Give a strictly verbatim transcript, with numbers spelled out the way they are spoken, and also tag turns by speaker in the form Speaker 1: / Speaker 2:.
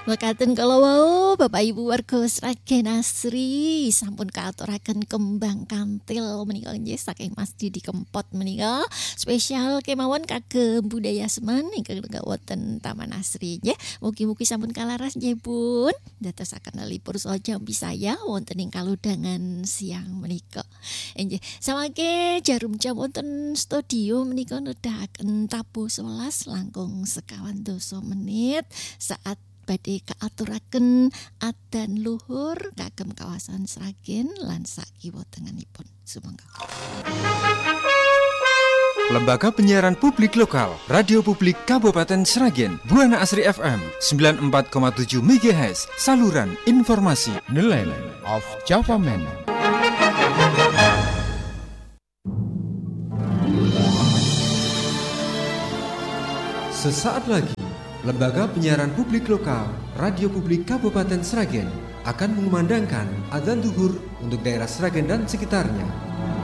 Speaker 1: Mekaten kala wau Bapak Ibu warga Sragen Asri sampun kaaturaken kembang kantil menika nggih saking Mas Didi Kempot menika spesial kemawon kagem budaya semen ingkang wonten Taman Asri nggih. Mugi-mugi sampun kalaras nggih Pun. Dadosaken lipur saha jambi saya wonten ing kalodhangan siang menika. Nggih, samangke jarum jam wonten studio menika nedahaken tabuh sewelas langkung sekawan dasa menit saat badhe kaaturaken adzan luhur kagem kawasan Sragen lan sakiwa tengenipun. Sumangga.
Speaker 2: Lembaga Penyiaran Publik Lokal Radio Publik Kabupaten Sragen Buana Asri F M sembilan puluh empat koma tujuh megahertz. Saluran informasi Nelayan of Java Man. Sesaat lagi Lembaga Penyiaran Publik Lokal Radio Publik Kabupaten Sragen akan mengumandangkan adzan zuhur untuk daerah Sragen dan sekitarnya.